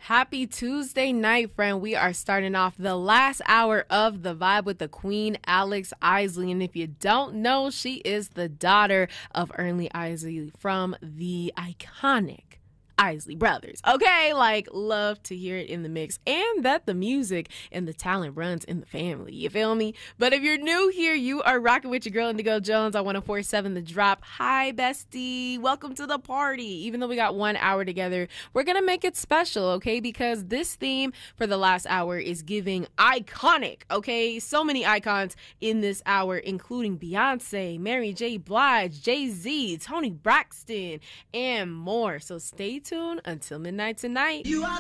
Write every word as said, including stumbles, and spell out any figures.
Happy Tuesday night, friend. We are starting off the last hour of The Vibe with the Queen, Alex Isley. And if you don't know, she is the daughter of Ernie Isley from the iconic Isley Brothers. Okay, like, love to hear it in the mix, and that the music and the talent runs in the family. You feel me? But if you're new here, you are rocking with your girl Indigo Jones on one oh four point seven The Drop. Hi, bestie. Welcome to the party. Even though we got one hour together, we're gonna make it special, okay? Because this theme for the last hour is giving iconic, okay? So many icons in this hour, including Beyonce, Mary J. Blige, Jay-Z, Toni Braxton, and more. So stay tuned until midnight tonight. You are